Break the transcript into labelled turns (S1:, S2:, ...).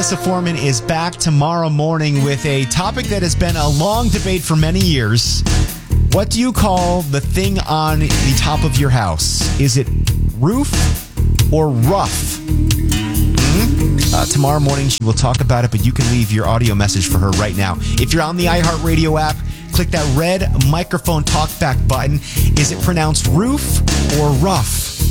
S1: Melissa Foreman is back tomorrow morning with a topic that has been a long debate for many years. What do you call the thing on the top of your house? Is it roof or rough? Tomorrow morning, she will talk about it, but you can leave your audio message for her right now. If you're on the iHeartRadio app, click that red microphone talkback button. Is it pronounced roof or rough?